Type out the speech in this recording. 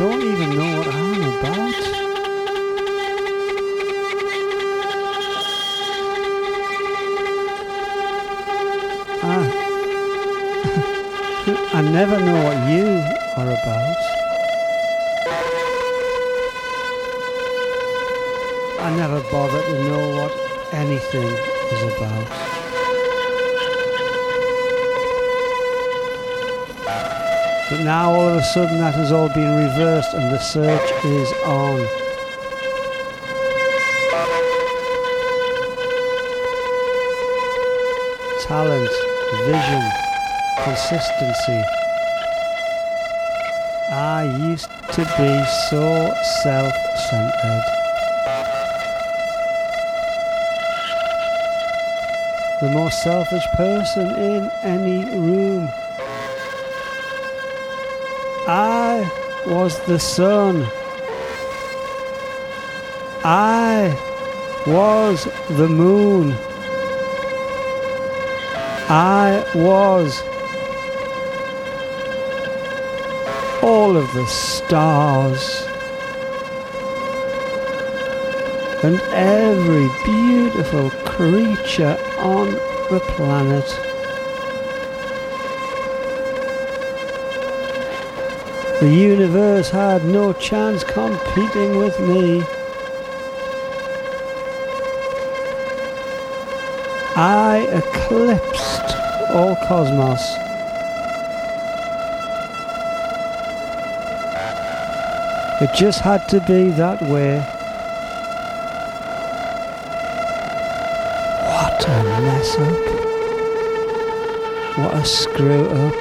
don't even know what I'm about. I never know what you are about. I never bother to know what anything is about. But now all of a sudden that has all been reversed and the search is on. Talent, vision, consistency. I used to be so self-centered. The most selfish person in any room. I was the sun. I was the moon. I was all of the stars and every beautiful creature on the planet. The universe had no chance competing with me. I eclipsed all cosmos. It just had to be that way. What a mess up. What a screw up.